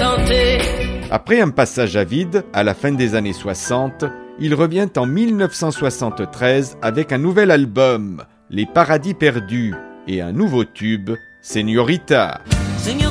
santé. Après un passage à vide, à la fin des années 60, il revient en 1973 avec un nouvel album, Les Paradis Perdus, et un nouveau tube, Señorita. Señorita.